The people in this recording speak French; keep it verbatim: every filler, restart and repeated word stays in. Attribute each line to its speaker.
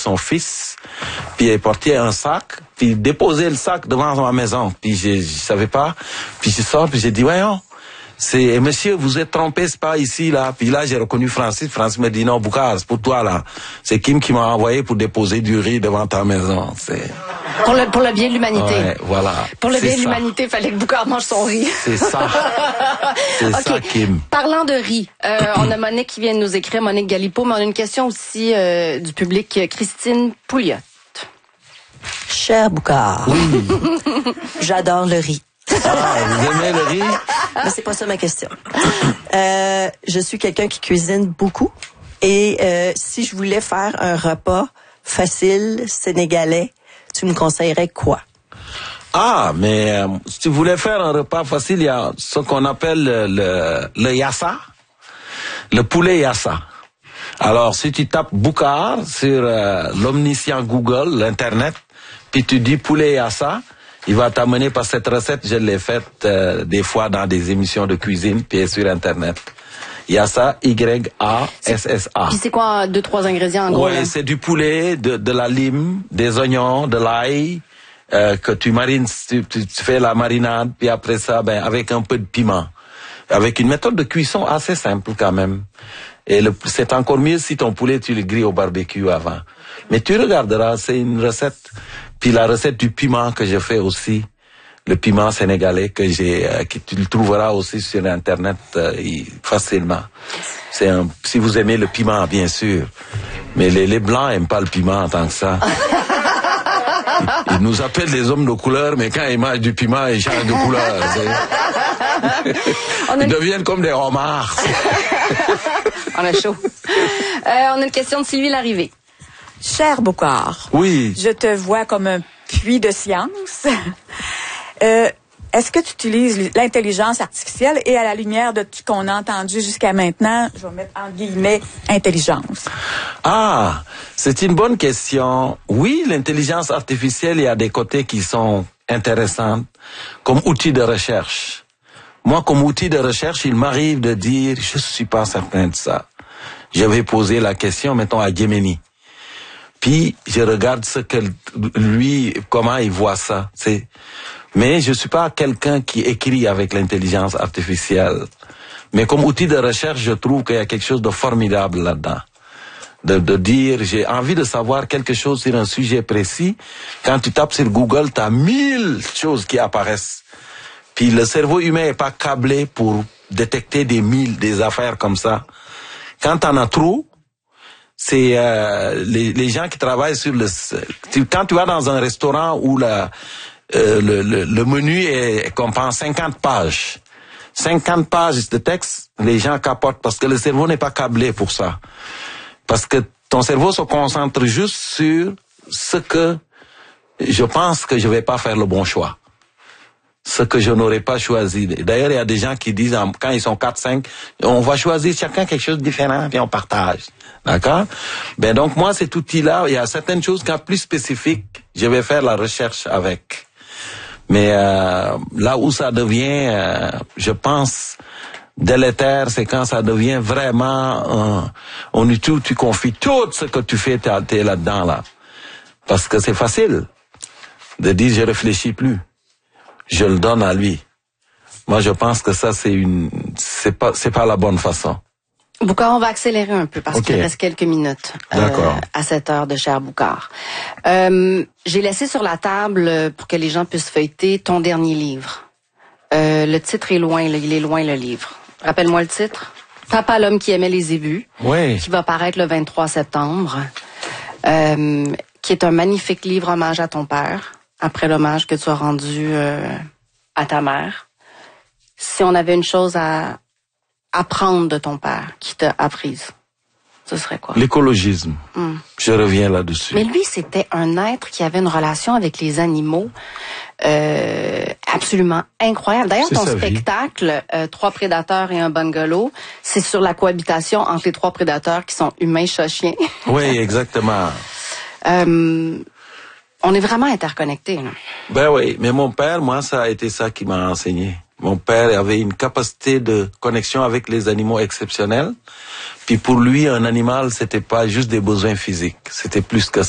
Speaker 1: son fils, puis il portait un sac, puis il déposait le sac devant ma maison, puis je, je savais pas, puis je sors, puis j'ai dit, voyons, c'est, monsieur, vous êtes trompé, c'est pas ici, là. Puis là, j'ai reconnu Francis. Francis me dit, non, Boucar, c'est pour toi, là. C'est Kim qui m'a envoyé pour déposer du riz devant ta maison. C'est...
Speaker 2: Pour le, pour le bien de l'humanité.
Speaker 1: Ouais, voilà.
Speaker 2: Pour le
Speaker 1: c'est
Speaker 2: bien de
Speaker 1: ça.
Speaker 2: l'humanité, il fallait que Boucar mange son riz.
Speaker 1: C'est ça. C'est
Speaker 2: okay.
Speaker 1: ça, Kim.
Speaker 2: Parlant de riz, euh, on a Monique qui vient de nous écrire, Monique Galipo, mais on a une question aussi euh, du public, Christine Pouliot.
Speaker 3: Cher Boucar.
Speaker 1: Oui.
Speaker 3: J'adore le riz.
Speaker 1: Ah, vous aimez le riz?
Speaker 3: Mais c'est pas ça ma question. Euh, je suis quelqu'un qui cuisine beaucoup et euh, si je voulais faire un repas facile, sénégalais, tu me conseillerais quoi?
Speaker 1: Ah, mais euh, si tu voulais faire un repas facile, il y a ce qu'on appelle le, le, le yassa, le poulet yassa. Alors, si tu tapes Boucar sur euh, l'omniscient Google, l'Internet, puis tu dis poulet yassa, il va t'amener par cette recette, je l'ai faite euh, des fois dans des émissions de cuisine, puis sur Internet. Yassa, Y A S S A.
Speaker 2: Puis c'est quoi, deux, trois ingrédients en gros?
Speaker 1: Oui, c'est du poulet, de, de la lime, des oignons, de l'ail, euh, que tu marines, tu, tu, tu fais la marinade, puis après ça, ben, avec un peu de piment. Avec une méthode de cuisson assez simple quand même. Et le, c'est encore mieux si ton poulet, tu le grilles au barbecue avant. Mais tu regarderas, c'est une recette. Puis la recette du piment que je fais aussi, le piment sénégalais que j'ai, euh, que tu le trouveras aussi sur Internet euh, facilement. C'est un, si vous aimez le piment, bien sûr. Mais les, les blancs aiment pas le piment en tant que ça. Ils, ils nous appellent les hommes de couleur, mais quand ils mangent du piment, ils changent de couleur. Ils deviennent comme des homards.
Speaker 2: On a chaud. Euh, on a une question de Sylvie Larrivée.
Speaker 4: Cher Boucar,
Speaker 1: oui.
Speaker 4: Je te vois comme un puits de science. euh, est-ce que tu utilises l'intelligence artificielle et à la lumière de ce qu'on a entendu jusqu'à maintenant, je vais mettre en guillemets, intelligence?
Speaker 1: Ah, c'est une bonne question. Oui, l'intelligence artificielle, il y a des côtés qui sont intéressants comme outil de recherche. Moi, comme outil de recherche, il m'arrive de dire, je suis pas certain de ça. Je vais poser la question, mettons, à Gemini. Puis, je regarde ce que lui, comment il voit ça. C'est, mais je suis pas quelqu'un qui écrit avec l'intelligence artificielle. Mais comme outil de recherche, je trouve qu'il y a quelque chose de formidable là-dedans. De, de dire, j'ai envie de savoir quelque chose sur un sujet précis. Quand tu tapes sur Google, tu as mille choses qui apparaissent. Puis le cerveau humain est pas câblé pour détecter des mille, des affaires comme ça. Quand t'en as trop, c'est euh, les, les gens qui travaillent sur le... Tu, quand tu vas dans un restaurant où la, euh, le, le, le menu est, comprend cinquante pages, cinquante pages de texte, les gens capotent parce que le cerveau n'est pas câblé pour ça. Parce que ton cerveau se concentre juste sur ce que je pense que je vais pas faire le bon choix. Ce que je n'aurais pas choisi. D'ailleurs, il y a des gens qui disent, quand ils sont quatre, cinq, on va choisir chacun quelque chose de différent, puis on partage. D'accord? Ben, donc, moi, cet outil-là, il y a certaines choses qui sont plus spécifiques, je vais faire la recherche avec. Mais, euh, là où ça devient, euh, je pense, délétère, c'est quand ça devient vraiment, euh, on est tout, tu confies tout ce que tu fais, t'es, t'es là-dedans, là. Parce que c'est facile de dire, je réfléchis plus. Je le donne à lui. Moi, je pense que ça, c'est une, c'est pas, c'est pas la bonne façon.
Speaker 2: Boucar, on va accélérer un peu parce
Speaker 1: okay.
Speaker 2: qu'il reste quelques minutes
Speaker 1: euh,
Speaker 2: à cette heure de Cher Boucar. Euh, j'ai laissé sur la table, pour que les gens puissent feuilleter, ton dernier livre. Euh, le titre est loin, là, il est loin le livre. Rappelle-moi le titre. Papa l'homme qui aimait les ébus.
Speaker 1: Oui.
Speaker 2: Qui va paraître le vingt-trois septembre. Euh, qui est un magnifique livre hommage à ton père, après l'hommage que tu as rendu euh, à ta mère. Si on avait une chose à apprendre de ton père, qui t'a apprise, ce serait quoi?
Speaker 1: L'écologisme.
Speaker 2: Mm.
Speaker 1: Je reviens là-dessus.
Speaker 2: Mais lui, c'était un être qui avait une relation avec les animaux euh, absolument incroyable. D'ailleurs,
Speaker 1: c'est
Speaker 2: ton
Speaker 1: sa
Speaker 2: spectacle, euh, Trois prédateurs et un bungalow, c'est sur la cohabitation entre les trois prédateurs qui sont humains, chats, chiens.
Speaker 1: Oui, exactement.
Speaker 2: euh, on est vraiment interconnectés. Là.
Speaker 1: Ben oui, mais mon père, moi, ça a été ça qui m'a enseigné. Mon père avait une capacité de connexion avec les animaux exceptionnelle. Puis pour lui, un animal, c'était pas juste des besoins physiques, c'était plus que ça.